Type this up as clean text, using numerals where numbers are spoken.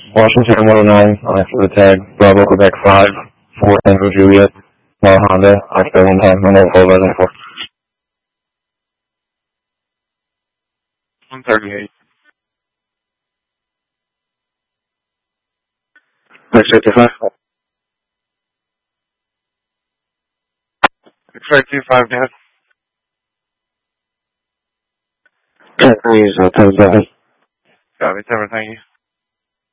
Washington 109 for the tag. Bravo Quebec 5, 4 Tango Juliet. Honda, Oscar 1 time, 104. 138. X-ray 25. X-ray 25, Dad. Please, tell us that. Copy, thank you.